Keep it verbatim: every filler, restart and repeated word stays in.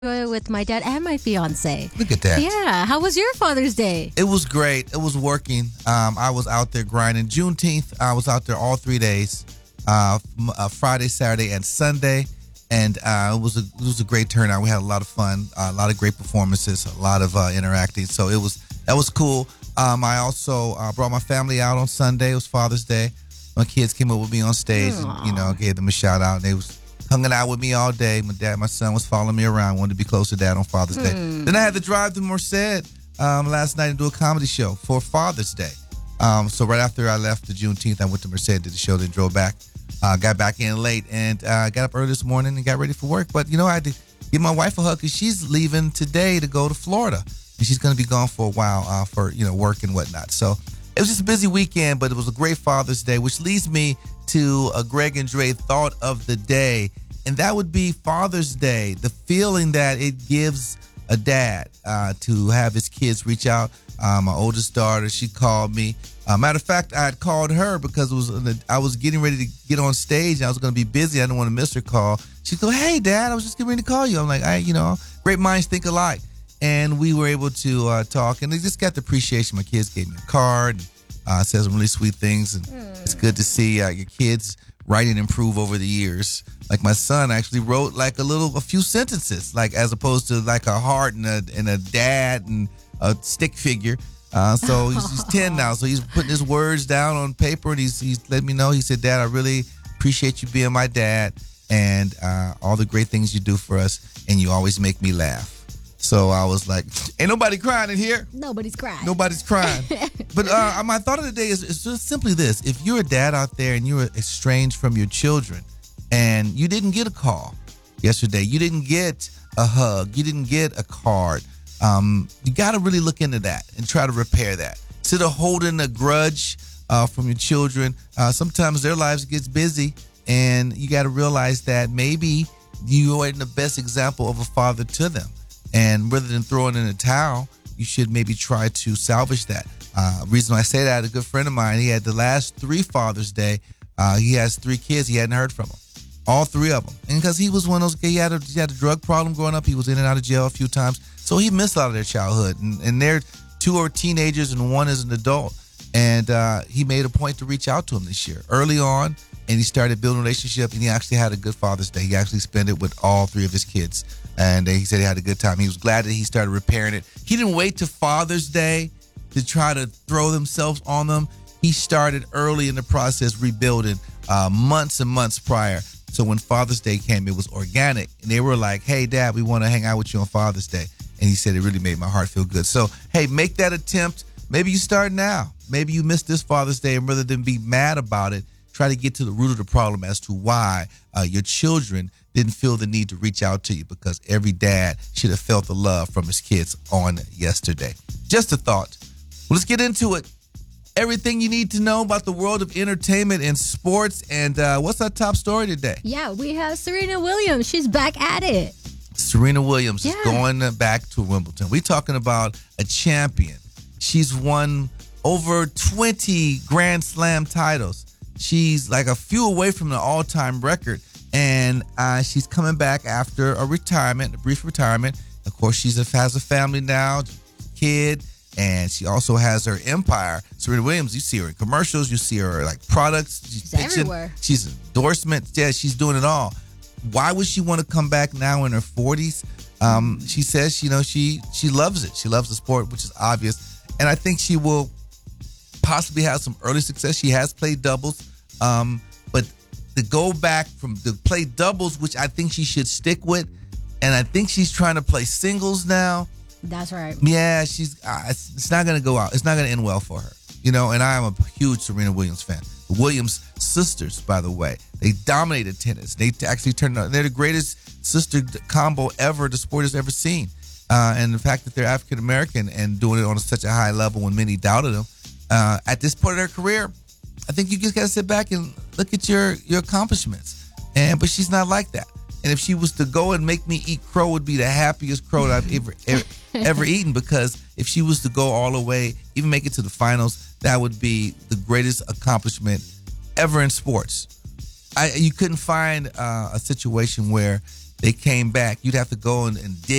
uh, with my dad and my fiance. Look at that. Yeah. How was your Father's Day? It was great. It was working. Um, I was out there grinding. Juneteenth, I was out there all three days, uh, uh, Friday, Saturday, and Sunday. And uh, it was a it was a great turnout. We had a lot of fun, uh, a lot of great performances, a lot of uh, interacting. So it was that was cool. Um, I also uh, brought my family out on Sunday. It was Father's Day. My kids came up with me on stage, Aww. and you know, gave them a shout out. They was hanging out with me all day. My dad, my son was following me around. Wanted to be close to Dad on Father's Day. Mm. Then I had to drive to Merced um, last night and do a comedy show for Father's Day. Um, so right after I left the Juneteenth, I went to Merced, did the show, then drove back. Uh, got back in late and uh, got up early this morning and got ready for work. But, you know, I had to give my wife a hug because she's leaving today to go to Florida. And she's going to be gone for a while uh, for, you know, work and whatnot. So it was just a busy weekend, but it was a great Father's Day, which leads me to a Greg and Dre thought of the day. And that would be Father's Day, the feeling that it gives a dad uh, to have his kids reach out. Uh, my oldest daughter, she called me. Uh, matter of fact, I had called her because it was I was getting ready to get on stage and I was going to be busy. I didn't want to miss her call. She goes, "Hey, Dad, I was just getting ready to call you." I'm like, "I, you know, great minds think alike." And we were able to uh, talk, and they just got the appreciation. My kids gave me a card, and uh, said some really sweet things, and mm. it's good to see uh, your kids writing improve over the years. Like my son actually wrote like a little, a few sentences, like as opposed to like a heart and a and a dad and a stick figure. Uh, so he's, he's ten now, so he's putting his words down on paper, and he's he's let me know. He said, "Dad, I really appreciate you being my dad, and uh, all the great things you do for us, and you always make me laugh." So I was like, "Ain't nobody crying in here. Nobody's crying. Nobody's crying." But uh, my thought of the day is, is just simply this: if you're a dad out there and you're estranged from your children, and you didn't get a call yesterday, you didn't get a hug, you didn't get a card. Um, you got to really look into that and try to repair that. Instead of holding a grudge uh, from your children, uh, sometimes their lives gets busy, and you got to realize that maybe you aren't the best example of a father to them. And rather than throwing in a towel, you should maybe try to salvage that. Uh, reason I say that, a good friend of mine, he had the last three Father's Day. Uh, he has three kids. He hadn't heard from them. All three of them. And because he was one of those, he had, a, he had a drug problem growing up. He was in and out of jail a few times. So he missed a lot of their childhood. And, and they're two are teenagers and one is an adult. And uh, he made a point to reach out to him this year, early on. And he started building a relationship. And he actually had a good Father's Day. He actually spent it with all three of his kids. And he said he had a good time. He was glad that he started repairing it. He didn't wait to Father's Day to try to throw themselves on them. He started early in the process rebuilding uh, months and months prior. So when Father's Day came, it was organic. And they were like, "Hey, Dad, we want to hang out with you on Father's Day." And he said it really made my heart feel good. So, hey, make that attempt. Maybe you start now. Maybe you missed this Father's Day, and rather than be mad about it, try to get to the root of the problem as to why uh, your children didn't feel the need to reach out to you, because every dad should have felt the love from his kids on yesterday. Just a thought. Well, let's get into it. Everything you need to know about the world of entertainment and sports. And uh, what's our top story today? Yeah, we have Serena Williams. She's back at it. Serena Williams yeah. is going back to Wimbledon. We're talking about a champion. She's won over twenty Grand Slam titles. She's like a few away from the all-time record. And uh, she's coming back after a retirement, a brief retirement. Of course, she has a family now, kid. And she also has her empire. Serena Williams, you see her in commercials. You see her like products. She's, she's everywhere. She's endorsements. Yeah, she's doing it all. Why would she want to come back now in her forties? Um, she says, you know, she she loves it. She loves the sport, which is obvious. And I think she will possibly have some early success. She has played doubles. Um, but to go back from to play doubles, which I think she should stick with, and I think she's trying to play singles now. That's right. Yeah, she's. Uh, it's, it's not going to go out. It's not going to end well for her. You know, and I am a huge Serena Williams fan. The Williams sisters, by the way, they dominated tennis. They actually turned out. They're the greatest sister combo ever the sport has ever seen. Uh, and the fact that they're African American and doing it on such a high level when many doubted them, uh, at this point in their career, I think you just got to sit back and look at your your accomplishments. And but she's not like that. And if she was to go and make me eat crow, it would be the happiest crow that I've ever, ever, ever eaten. Because if she was to go all the way, even make it to the finals, that would be the greatest accomplishment ever in sports. I, you couldn't find uh, a situation where they came back, you'd have to go and, and dig